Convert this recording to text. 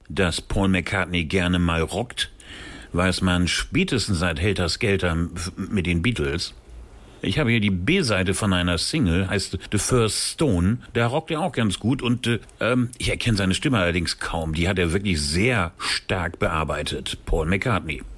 Dass Paul McCartney gerne mal rockt, weiß man spätestens seit Helter Skelter mit den Beatles. Ich habe hier die B-Seite von einer Single, heißt The First Stone. Da rockt er auch ganz gut und ich erkenne seine Stimme allerdings kaum. Die hat er wirklich sehr stark bearbeitet. Paul McCartney.